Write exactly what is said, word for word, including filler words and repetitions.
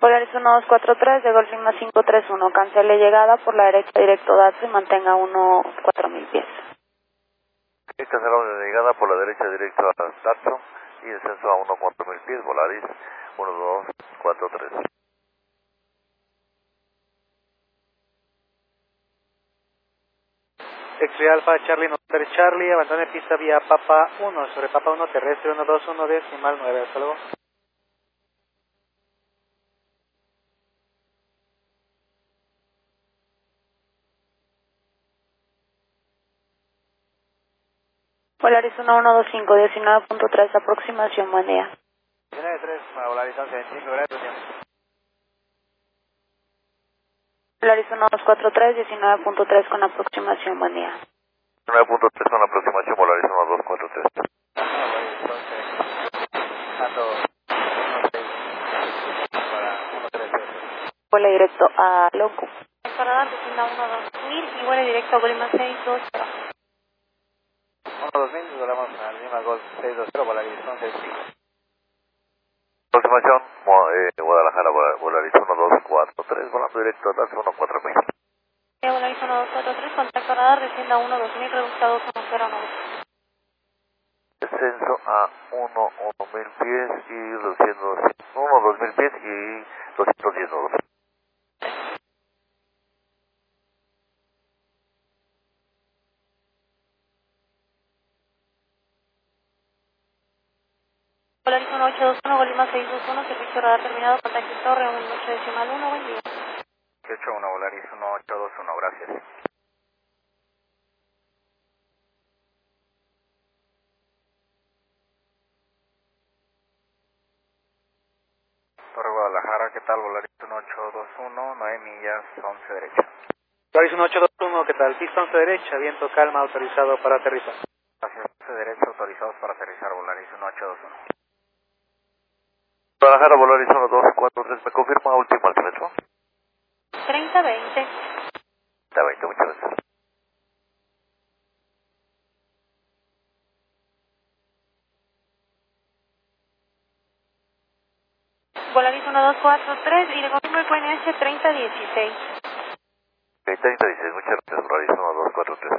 Polaris uno dos cuatro tres de Golf Lima cinco tres uno, cancele llegada por la derecha directo Datsu y mantenga uno cuatro mil pies. Sí, cancelamos de llegada por la derecha directo a Datsu y descenso a uno cuatro mil pies, Polaris uno dos cuatro tres. X-Ray Alfa, Charlie, Notar Charlie, abandone pista vía Papa uno, sobre Papa uno terrestre uno dos uno decimal nueve, hasta luego. Polaris uno uno dos cinco, diecinueve punto tres, aproximación, buen día. diecinueve tres, para Polaris once veinticinco, gracias. Polaris uno dos cuatro tres, diecinueve punto tres con aproximación, buen día. nueve punto tres con aproximación, Polaris uno dos cuatro tres. Vuela directo a Loco. Para descienda uno dos mil y vuela directo a Golima seis dos cero. uno dos mil, volamos a Lima Golf seis dos cero, Polaris once cinco. Aproximación, eh, Guadalajara, Polaris uno dos cuatro tres, volando directo a Datsu uno cuatro mil. Polaris uno dos cuatro tres, contacto radar, descienda uno dos mil, reducta dos uno cero nueve. Descenso a uno mil pies y reduciendo uno dos mil pies y doscientos diez nudos. Polaris uno ocho dos uno, Golima seis dos uno, servicio radar terminado, contacto torre uno ocho decimal uno, buen día. ocho uno, Polaris uno ocho dos uno, gracias. Torre Guadalajara, ¿qué tal? Polaris uno ocho dos uno, nueve millas, once derecha. Polaris uno ocho dos uno, ¿qué tal? Pista once derecha, viento calma, autorizado para aterrizar. Gracias, once derecha, autorizados para aterrizar, Polaris uno ocho dos uno. Guadalajara, Polaris uno dos cuatro tres, ¿me confirma último altímetro? treinta veinte. Está veinte, muchas gracias. Polaris uno dos cuatro tres y le confirmo el Q N H treinta dieciséis. treinta dieciséis, muchas gracias, Polaris uno dos cuatro tres.